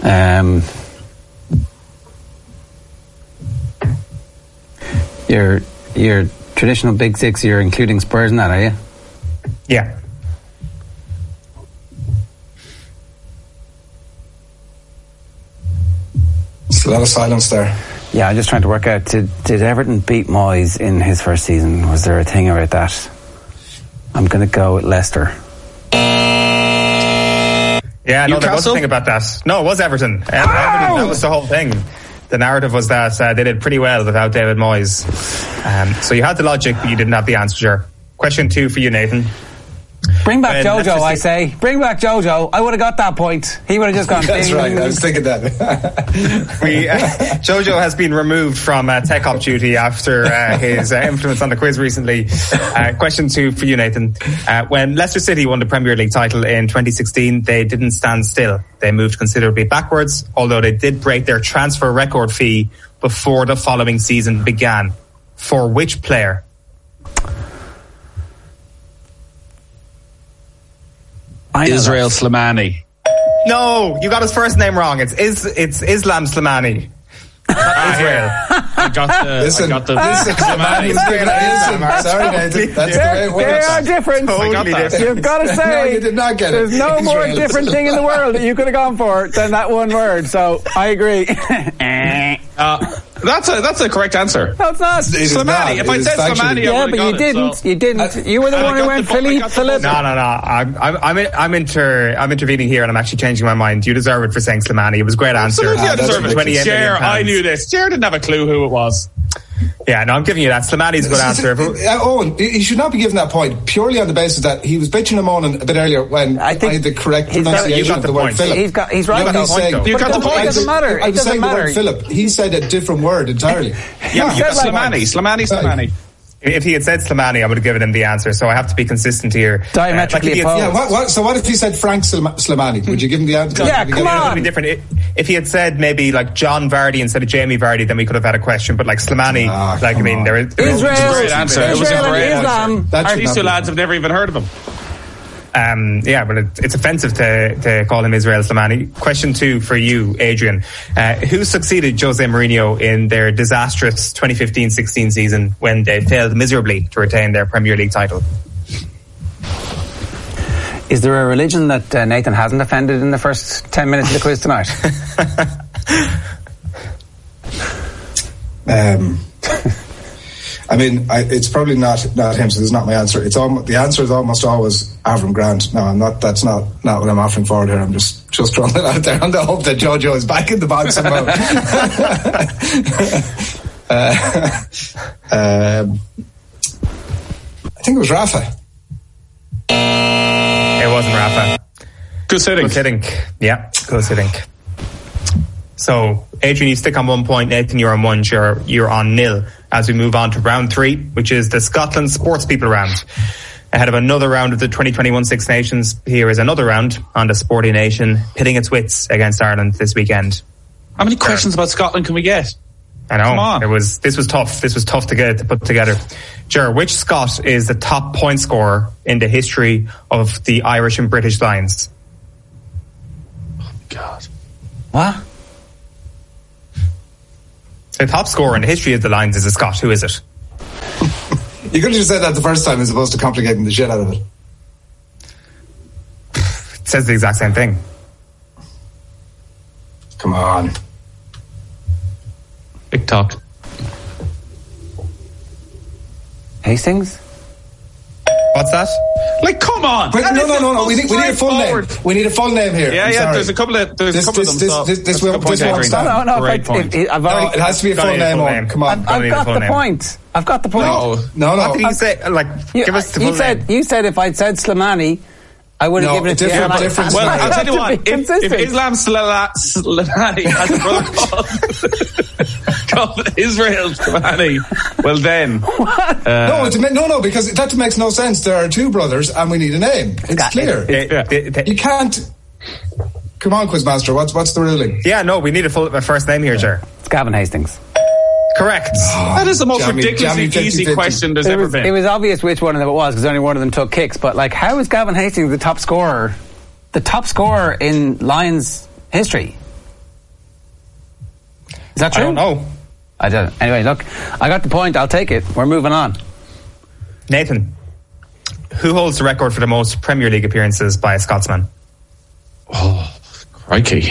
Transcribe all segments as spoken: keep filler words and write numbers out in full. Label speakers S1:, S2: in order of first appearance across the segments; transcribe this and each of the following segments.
S1: Um, your your traditional big six, you're including Spurs in that, are you?
S2: Yeah.
S3: There's a lot of silence there.
S1: Yeah, I'm just trying to work out, did, did Everton beat Moyes in his first season? Was there a thing about that? I'm going to go with Leicester.
S2: Yeah, no, there was a thing about that. No, it was Everton. Um, Everton. That was the whole thing. The narrative was that uh, they did pretty well without David Moyes. Um, so you had the logic, but you didn't have the answer, sure. Question two for you, Nathan.
S1: Bring back
S2: When
S1: Jojo, I say. Bring back Jojo. I would have got that point. He would have just gone...
S3: That's right, I was thinking that.
S2: we, uh, Jojo has been removed from uh, Tech Op duty after uh, his uh, influence on the quiz recently. Uh, question two for you, Nathan. Uh, when Leicester City won the Premier League title in twenty sixteen, they didn't stand still. They moved considerably backwards, although they did break their transfer record fee before the following season began. For which player?
S4: Israel Slimani.
S2: No, you got his first name wrong. It's is it's Islam Slimani. Not Israel.
S4: I got the.
S3: Listen,
S4: I got the.
S3: listen, Slimani. Sorry, Nathan. That's the way it works.
S1: They are different.
S2: Totally different.
S1: You've got to say.
S3: No, you did not get it.
S1: There's no more
S3: Israel
S1: different thing in the world that you could have gone for than that one word. So I agree.
S4: Uh, that's a that's a correct answer.
S1: No, it's not.
S4: Slimani. If I said Slimani,
S1: yeah,
S4: I
S1: but you
S4: it,
S1: didn't.
S4: So.
S1: You didn't. You were the
S4: I
S1: one who
S4: got
S1: went
S4: the- I
S1: Philippe.
S4: got the-
S1: Philippe.
S2: No, no, no. I'm I'm I'm, in, I'm inter I'm intervening here, and I'm actually changing my mind. You deserve it for saying Slimani. It was a great answer.
S4: Absolutely, I deserve it.
S2: twenty-eight million
S4: Cher,
S2: pounds.
S4: I knew this. Cher didn't have a clue who it was.
S2: Yeah, no, I'm giving you that. Slimani's a good answer.
S3: Uh, Owen, he should not be given that point purely on the basis that he was bitching and moaning a bit earlier when
S1: I
S3: I,
S1: think
S3: had the correct
S1: he's got-
S3: pronunciation
S2: you got
S3: of
S2: the
S3: the word
S2: point.
S3: Philip.
S1: He's got. He's right.
S3: No,
S1: about
S3: he's
S1: that.
S3: saying,
S4: You got the
S1: But
S4: point.
S1: It doesn't matter.
S3: I
S1: It
S3: was
S1: doesn't
S3: saying the
S1: matter.
S3: word Philip. He said a different word entirely.
S4: Yeah, but you got
S1: said like-
S4: Slimani. Slimani. Slimani.
S2: If he had said Slimani, I would have given him the answer. So I have to be consistent here.
S1: Diametrically
S2: Uh, like if he had-
S1: opposed.
S3: Yeah, what, what, so what if he said Frank Slim- Slimani? Would you give him the answer?
S1: Yeah,
S3: Would you
S1: come
S3: give him-
S1: on.
S2: It would be different. If he had said maybe like John Vardy instead of Jamie Vardy, then we could have had a question. But like Slimani,
S3: Ah,
S2: like I
S3: come
S2: mean,
S3: on.
S2: there is
S1: Israel,
S4: It was a great answer. It was a
S1: Israel
S4: great
S1: and Islam.
S3: answer. That should
S4: These
S3: not
S4: two
S3: be-
S4: lads have never even heard of him.
S2: Um, yeah, but it, it's offensive to, to call him Israel Slimani. Question two for you, Adrian. Uh, who succeeded Jose Mourinho in their disastrous twenty fifteen sixteen season when they failed miserably to retain their Premier League title?
S1: Is there a religion that uh, Nathan hasn't offended in the first ten minutes of the quiz tonight?
S3: Um, I mean, I, it's probably not not him, so it's not my answer. It's almost, the answer is almost always Avram Grant. No, I'm not. That's not not what I'm offering forward here. I'm just just throwing it out there on the hope that Jojo is back in the box somehow. uh, um, I think it was Rafa.
S2: It wasn't Rafa.
S4: Gus Hiddink.
S2: Gus Hiddink. Yeah, Gus Hiddink. So, Adrian, you stick on one point. Nathan, you're on one. You're, you're on nil as we move on to round three, which is the Scotland Sports People round. Ahead of another round of the twenty twenty-one Six Nations, here is another round on the Sporty Nation pitting its wits against Ireland this weekend.
S4: How many questions about Scotland can we get?
S2: I know.
S4: Come on.
S2: It was, this was tough. This was tough to get to put together. Ger, which Scot is the top point scorer in the history of the Irish and British Lions?
S4: God.
S1: What?
S2: The top scorer in the history of the Lions is a Scot. Who is it?
S3: You could have just said that the first time as opposed to complicating the shit out of it.
S2: It says the exact same thing.
S3: Come on.
S4: Big talk.
S1: Hastings?
S2: What's that?
S4: Like, come on.
S3: Wait,
S4: That
S3: no,
S4: is
S3: no,
S4: the
S3: no, no. We
S4: most
S3: need, we need a full name.
S4: straightforward-
S3: We need a full name here.
S4: Yeah,
S3: I'm
S4: yeah.
S3: sorry.
S4: There's a couple of there's
S3: This-
S4: a couple
S3: this-
S4: of them.
S3: this-
S4: so
S3: this- this
S4: that's a
S3: won't-
S4: good point,
S3: this won't
S4: Adrian.
S3: stop.
S1: No, no,
S4: Great
S1: if I,
S4: point.
S1: if, if, I've
S3: No,
S1: already...
S3: it has to be a
S2: Don't
S3: full
S2: need a
S3: name.
S2: full
S3: Owen.
S2: name.
S3: Come on.
S1: I've,
S2: Don't
S1: I've
S2: need a
S1: got
S2: full
S1: the
S2: name.
S1: point. I've got the point.
S4: No.
S3: No,
S2: What did
S3: no.
S2: he say? Like,
S1: You,
S2: give us the
S1: you
S2: full
S1: said
S2: name.
S1: you said if I'd said Slimani, I would have
S3: No,
S1: given it to
S3: different-
S1: you. and I-
S3: different
S4: Well,
S3: Sorry.
S4: I'll tell you
S1: To
S4: what.
S1: be
S4: If, if
S1: consistent.
S4: Islam Slimani has a brother called, called Israel Slimani, well then,
S3: no, it, no, no, because that makes no sense. There are two brothers, and we need a name. It's
S1: Got
S3: clear.
S1: it.
S2: Uh, the- the-
S3: You can't. Come on, Quizmaster. What's what's the ruling?
S2: yeah, no, we need a full a first name here, Ger.
S1: It's Gavin Hastings.
S2: Correct.
S4: that is the most
S3: Jammy-
S4: ridiculously
S3: Jammy
S4: easy
S3: fifty fifty.
S4: question there's
S1: It
S4: ever
S1: was,
S4: been.
S1: it was obvious which one of them it was because only one of them took kicks. But like, how is Gavin Hastings the top scorer, the top scorer in Lions history? Is that true?
S2: I don't know.
S1: I don't. Anyway, look, I got the point. I'll take it. We're moving on.
S2: Nathan, who holds the record for the most Premier League appearances by a Scotsman?
S4: Oh, crikey.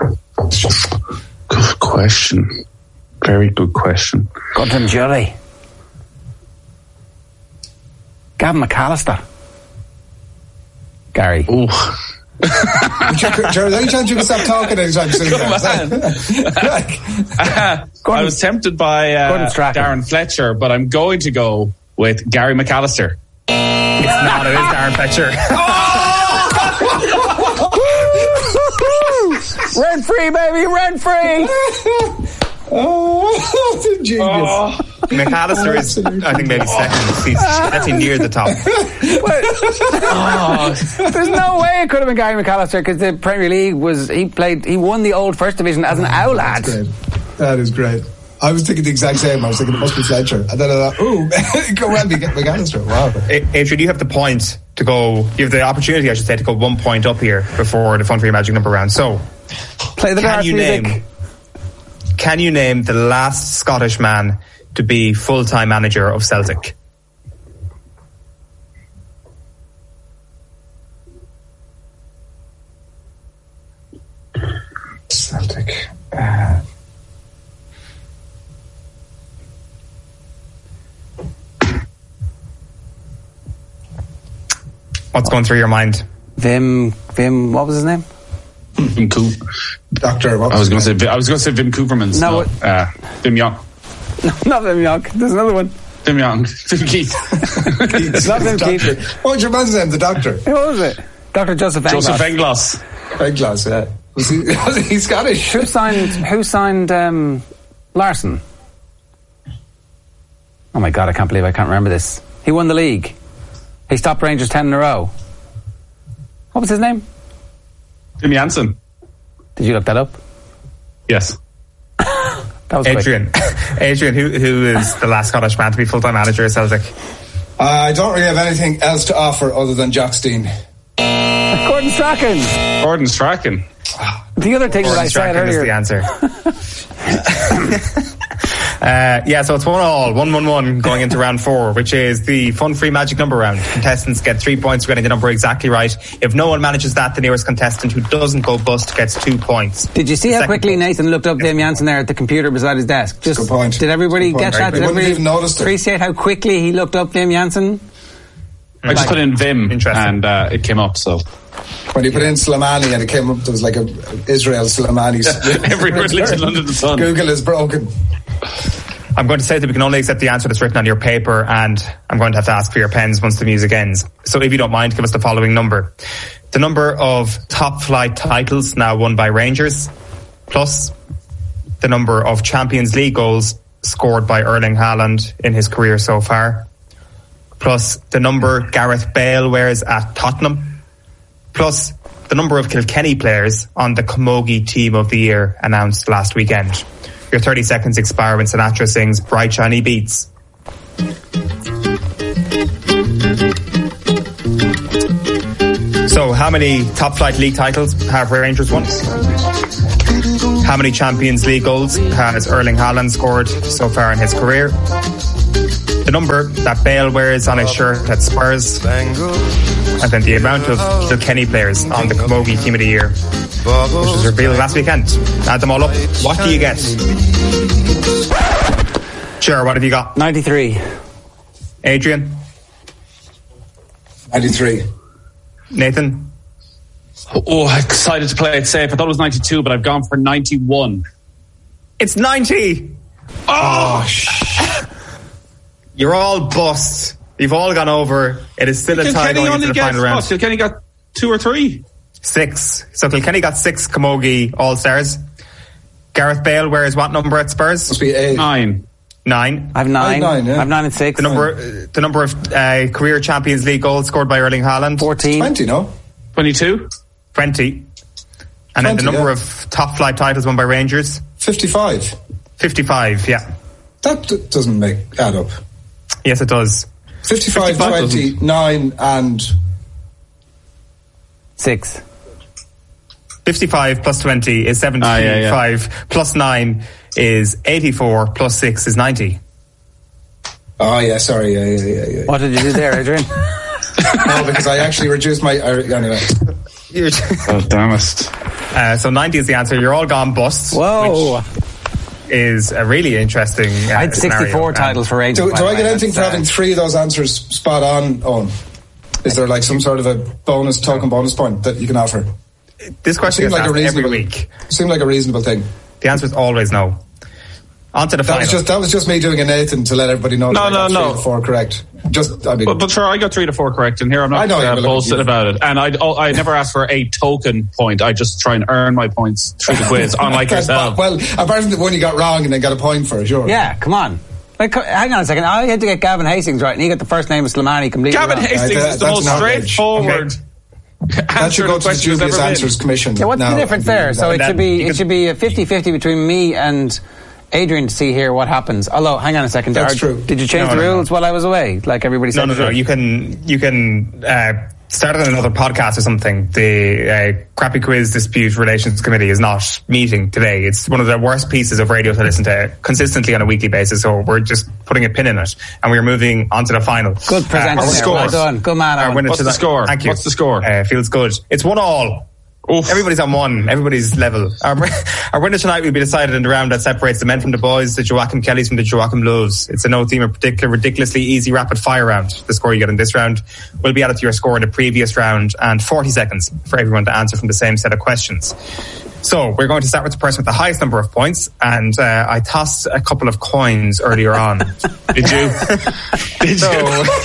S4: Good question. Very good question.
S1: Got him, Julie. Gavin McAllister. Gary.
S4: Oh.
S3: Jared, any chance you can stop talking anytime soon?
S4: uh, I was tempted by uh, Darren Fletcher, but I'm going to go with Gary McAllister.
S2: It's not, it is Darren Fletcher.
S1: Rent free, baby, rent free.
S3: Oh, genius.
S2: Oh. McAllister is, I think, maybe second. He's getting near the top.
S1: Oh, there's no way it could have been Gary McAllister because the Premier League was, he played, he won the old First Division as an owl lad.
S3: That's great. That is great. I was thinking the exact same. I was thinking it must be Fletcher. And then I thought, ooh, go around and get McAllister. Wow.
S2: Adrian, you have the point to go, you have the opportunity, I should say, to go one point up here before the Fun for Your Magic number round. So,
S1: play the
S2: can you
S1: music.
S2: name, can you name the last Scottish man to be full-time manager of Celtic?
S3: Celtic. Uh,
S2: What's going through your mind?
S1: Vim, Vim, what was his name?
S4: Vim Coop.
S3: Doctor.
S4: I was going to say. I was going to say Vim Coopermans.
S1: No,
S4: no uh, Vim Young.
S1: No, not Vim Young. There's another one.
S4: Vim Young. Vim Keith.
S1: It's not Vim Keith.
S3: What was your man's name? The doctor.
S1: Who was it? Doctor Joseph Englass.
S4: Joseph Englass.
S3: Englass, yeah. Was he, was he Scottish?
S1: Who signed? Who signed um, Larson? Oh my God! I can't believe I can't remember this. He won the league. He stopped Rangers ten in a row. What was his name?
S4: Jim Jansen.
S1: Did you look that up?
S4: Yes.
S1: That was
S2: Adrian. Adrian, who who is the last Scottish man to be full-time manager of Celtic?
S3: Uh, I don't really have anything else to offer other than Jock Stein.
S1: Gordon Strachan.
S4: Gordon Strachan.
S1: The other thing
S2: Gordon
S1: that I said
S2: Strachan
S1: earlier.
S2: is the answer. Uh, yeah, so it's one all, one one one going into round four, which is the Fun Free Magic number round. Contestants get three points for getting the number exactly right. If no one manages that, the nearest contestant who doesn't go bust gets two points.
S1: Did you see
S2: The
S1: how
S2: second
S1: quickly
S2: point.
S1: Nathan looked up Vim Jansen there at the computer beside his desk? Just
S3: Good point.
S1: Did everybody
S3: Good point.
S1: get that?
S3: Right.
S1: Did
S3: I wouldn't
S1: everybody
S3: have even noticed it.
S1: appreciate how quickly he looked up Vim Jansen?
S4: I just put in Vim
S2: Interesting.
S4: and uh, it came up. So
S3: When you put in Slimani and it came up, there was like a Israel Slimani.
S4: everywhere listed under the sun.
S3: Google is broken.
S2: I'm going to say that we can only accept the answer that's written on your paper, and I'm going to have to ask for your pens once the music ends. So if you don't mind, give us the following number. The number of top flight titles now won by Rangers, plus the number of Champions League goals scored by Erling Haaland in his career so far, plus the number Gareth Bale wears at Tottenham, plus the number of Kilkenny players on the Camogie Team of the Year announced last weekend. Your thirty seconds expire when Sinatra sings Bright Shiny Beats. So, how many top flight league titles have Rangers won? How many Champions League goals has Erling Haaland scored so far in his career? The number that Bale wears on his shirt at Spurs, and then the amount of Kilkenny players on the Camogie Team of the Year, which was revealed last weekend. Add them all up. What do you get? Sure, what have you got?
S1: ninety-three.
S2: Adrian?
S3: ninety-three.
S2: Nathan?
S4: Oh, I'm excited to play it safe. I thought it was ninety-two, but I've gone for ninety-one.
S2: It's ninety!
S3: Oh, shit.
S2: You're all bust. You've all gone over. It is still a tie
S4: Kilkenny
S2: going into
S4: only
S2: the
S4: gets
S2: final round.
S4: what? Kilkenny got two or three.
S2: Six. So Kilkenny got six Camogie All-Stars. Gareth Bale wears what number at Spurs?
S3: Must be eight.
S4: Nine.
S2: Nine.
S1: I have nine.
S3: I have nine, yeah.
S1: I have nine and six.
S2: The number, uh, the number of uh, career Champions League goals scored by Erling Haaland?
S1: fourteen.
S3: twenty, no?
S4: Twenty-two.
S2: twenty. And then the
S3: twenty,
S2: number
S3: yeah.
S2: of top flight titles won by Rangers?
S3: fifty-five.
S2: fifty-five, yeah.
S3: That d- doesn't make add up.
S2: Yes, it does.
S3: fifty-five,
S4: fifty-five
S3: twenty, nine, and
S1: Six.
S2: fifty-five plus twenty is seventy-five. Ah, yeah, yeah. Plus nine is eighty-four. Plus six is ninety.
S3: Oh, yeah, sorry. Yeah, yeah, yeah, yeah.
S1: What did you do there, Adrian?
S3: No, because I actually reduced my... Uh, anyway.
S4: Oh, damn it.
S2: Uh, so ninety is the answer. You're all gone bust.
S1: Whoa.
S2: Which is a really interesting uh,
S1: I had sixty-four
S2: scenario.
S1: titles for Adrian.
S3: Do, do I get anything for having three of those answers spot on, Owen? Is there like some sort of a bonus, token bonus point that you can offer?
S2: This question is
S3: like
S2: asked
S3: a
S2: every week.
S3: Seemed like a reasonable thing.
S2: The answer is always no. On to the
S3: that
S2: final.
S3: Was just, that was just me doing a Nathan to let everybody know
S4: no,
S3: that
S4: no,
S3: I got
S4: no.
S3: three to four correct. Just, I mean...
S4: But, but sure, I got three to four correct, and here I'm not
S3: I know,
S4: uh,
S3: yeah,
S4: boasting about it. And I oh, I never asked for a token point. I just try and earn my points through the quiz, unlike yourself.
S3: Well, apart from the one you got wrong and then got a point for, sure.
S1: Yeah, come on. Like, hang on a second. I had to get Gavin Hastings right, and he got the first name of Slimani completely
S4: Gavin
S1: wrong.
S4: Hastings
S3: Right,
S4: is the
S3: that's
S4: most
S3: an outrage.
S4: straightforward...
S3: Okay. That should go to the Dubious Answers Commission.
S1: Yeah, what's
S3: now.
S1: the difference there? So it
S2: that,
S1: should be
S2: it
S1: should be a fifty-fifty between me and Adrian to see here what happens. Although, hang on a second.
S3: That's
S1: Are,
S3: true.
S1: Did you change
S2: No,
S1: the
S2: no,
S1: rules
S2: no.
S1: while I was away, like everybody said?
S2: No, no, no. You can you can uh, start on another podcast or something. The uh, Crappy Quiz Dispute Relations Committee is not meeting today. It's one of the worst pieces of radio to listen to consistently on a weekly basis. So we're just putting a pin in it, and we're moving on to the final.
S1: Good presenter.
S2: Uh,
S1: there.
S4: score?
S1: Well done. Good man.
S2: Our
S1: Owen.
S2: winner
S4: What's the
S2: tonight-
S4: score?
S2: Thank you.
S4: What's the score?
S2: Uh, feels good. It's one all.
S4: Oof.
S2: Everybody's on one. Everybody's level. Our, our winner tonight will be decided in the round that separates the men from the boys, the Joachim Kellys from the Joachim Loves. It's a no theme in particular, ridiculously easy rapid fire round. The score you get in this round will be added to your score in the previous round, and forty seconds for everyone to answer from the same set of questions. So we're going to start with the person with the highest number of points, and uh, I tossed a couple of coins earlier on.
S4: Did you? Did
S2: So,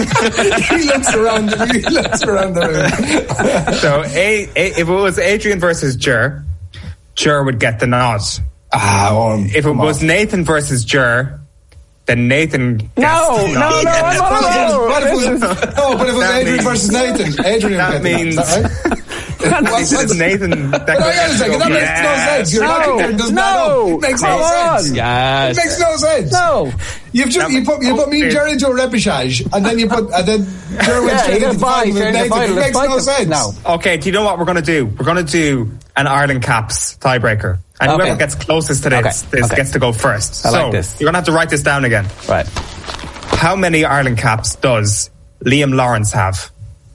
S3: he looks around. He looks around the room.
S2: so a, a, if it was Adrian versus Jer, Jer would get the nod.
S3: Ah, um,
S2: If it was on. Nathan versus Jer, then Nathan gets
S1: No,
S2: the
S1: no,
S2: nod.
S1: no,
S3: Yes,
S1: no,
S3: but if it was-
S1: no,
S3: but if it was- no, but if it was
S2: That
S3: Adrian
S2: means-
S3: versus Nathan, Adrian
S2: that
S3: would get the nod,
S2: means-
S3: is that right?
S2: This is Nathan. That
S3: But hang on a second, that makes no sense. You're
S1: No,
S3: looking there, it does
S1: no,
S3: not up. It makes
S1: come
S3: no sense.
S1: on.
S4: Yes.
S3: It makes no sense.
S1: No.
S3: You've just, you put you put me and Jerry into a repechage, and then you put and then Jerry went
S1: Yeah,
S3: straight
S1: you're
S3: into the
S1: gonna buy,
S3: final with
S1: you're in the
S3: Nathan.
S1: final,
S3: It makes
S1: let's
S3: no
S1: fight them.
S3: sense.
S1: No.
S2: Okay, do you know what we're going to do? We're going to do an Ireland Caps tiebreaker. And
S1: Okay.
S2: whoever gets closest to this,
S1: Okay,
S2: this
S1: okay.
S2: gets to go first.
S1: I
S2: so
S1: like this.
S2: you're going to have to write this down again.
S1: Right.
S2: How many Ireland Caps does Liam Lawrence have?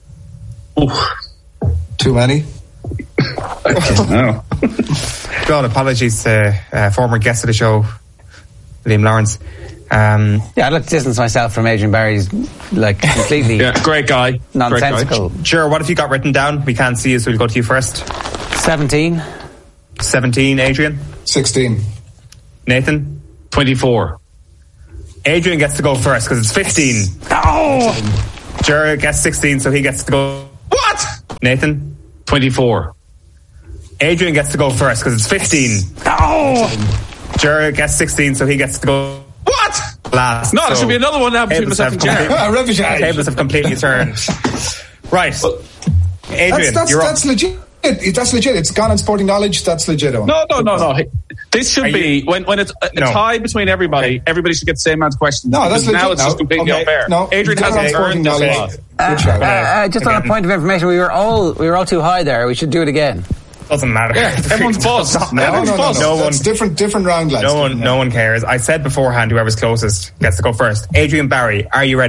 S3: Too many.
S4: No.
S2: God, apologies to uh, former guest of the show, Liam Lawrence. Um,
S1: Yeah, I'd like to distance myself from Adrian Barry's, like, completely
S4: Yeah, great guy.
S1: nonsensical.
S2: sure, what have you got written down? We can't see you, so we'll go to you first.
S1: seventeen.
S2: seventeen, Adrian.
S3: Sixteen.
S2: Nathan.
S4: twenty-four.
S2: Adrian gets to go first because it's fifteen.
S1: Oh!
S2: Jared gets sixteen, so he gets to go.
S4: What?
S2: Nathan.
S4: twenty-four.
S2: Adrian gets to go first because it's fifteen.
S1: Oh!
S2: Jared gets sixteen, so he gets to go
S4: What?
S2: last.
S4: No, there
S2: So
S4: should be another one now between
S2: tables
S4: myself and
S2: have
S4: Jared.
S2: complete-
S3: Ah, repechage.
S2: Tables have completely turned. Right. Adrian,
S3: That's that's,
S2: you're up.
S3: that's legit. It, that's legit. It's gone on Sporting Knowledge. That's legit. Owen.
S4: No, no, no, no. Hey, This should
S2: Are
S4: be
S2: you-
S4: when when it's a, a
S2: No.
S4: tie between everybody. Everybody should get the same amount of questions.
S3: No, that's
S4: because now
S3: legit.
S4: it's just
S3: No,
S4: completely
S3: okay,
S4: unfair.
S3: no,
S4: Adrian
S3: it's gone on
S4: hasn't
S3: Sporting
S4: earned this
S3: Knowledge.
S4: lot.
S3: Good shout.
S1: Uh, uh, just on a
S2: Again.
S1: point of information, we were all we were all too high there. We should do it again.
S2: Doesn't matter.
S4: Yeah, everyone's buzzed.
S2: No,
S3: No, no,
S4: Everyone's
S3: no, no,
S4: buzzed.
S3: no.
S2: No
S3: That's
S2: one-
S3: different, different round, lads.
S2: No one,
S3: Different
S2: no
S3: round.
S2: one cares. I said beforehand, whoever's closest gets to go first. Adrian Barry, are you ready?